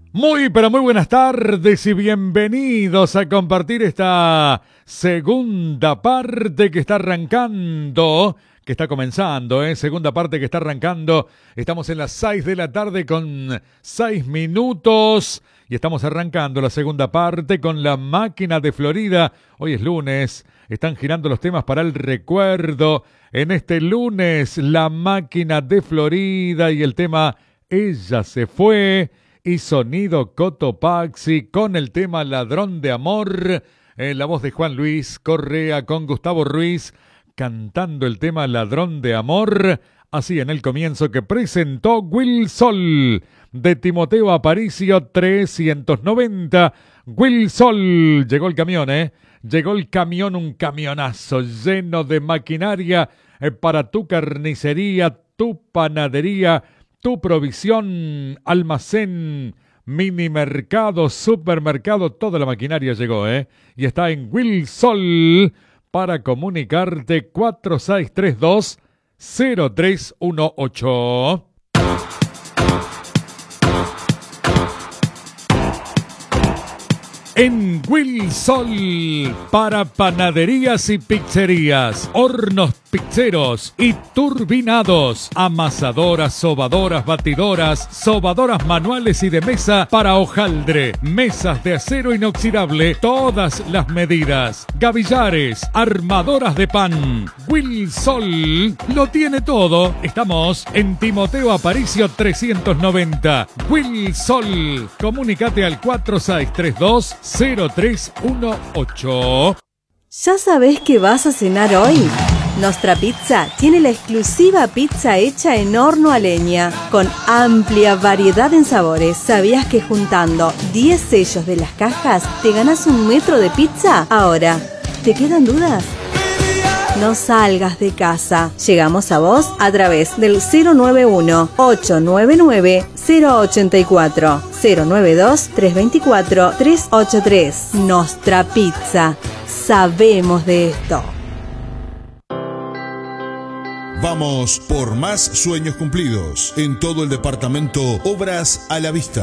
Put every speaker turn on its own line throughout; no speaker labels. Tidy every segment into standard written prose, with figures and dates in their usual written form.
Muy, pero muy buenas tardes y bienvenidos a compartir esta segunda parte que está arrancando, que está comenzando, segunda parte que está arrancando. Estamos en las 6 de la tarde con 6 minutos y estamos arrancando la segunda parte con la máquina de Florida. Hoy es lunes, están girando los temas para el recuerdo. En este lunes, la máquina de Florida y el tema Ella se fue. Y sonido Cotopaxi con el tema Ladrón de Amor, la voz de Juan Luis Correa con Gustavo Ruiz cantando el tema Ladrón de Amor, así en el comienzo que presentó Will Sol de Timoteo Aparicio 390. Will Sol, llegó el camión, llegó el camión, un camionazo lleno de maquinaria para tu carnicería, tu panadería, tu provisión, almacén, mini mercado, supermercado, toda la maquinaria llegó, y está en Will Sol para comunicarte 4632-0318. En Will Sol, para panaderías y pizzerías, hornos pizzeros y turbinados, amasadoras, sobadoras, batidoras, sobadoras manuales y de mesa para hojaldre, mesas de acero inoxidable, todas las medidas, gavillares, armadoras de pan. Will Sol lo tiene todo. Estamos en Timoteo Aparicio 390. Will Sol, comunícate al 4632-0318.
¿Ya sabés qué vas a cenar hoy? Nostra Pizza tiene la exclusiva pizza hecha en horno a leña, con amplia variedad en sabores. ¿Sabías que juntando 10 sellos de las cajas te ganás 1 metro de pizza? Ahora, ¿te quedan dudas? No salgas de casa. Llegamos a vos a través del 091-899-084, 092-324-383. Nostra Pizza. Sabemos de esto.
Vamos por más sueños cumplidos. En todo el departamento, obras a la vista.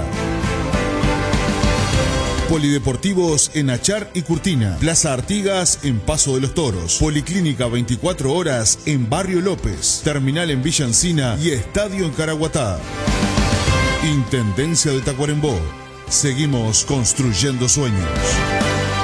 Polideportivos en Achar y Curtina, Plaza Artigas en Paso de los Toros, Policlínica 24 horas en Barrio López, Terminal en Villa Encina y Estadio en Caraguatá. Intendencia de Tacuarembó. Seguimos construyendo sueños.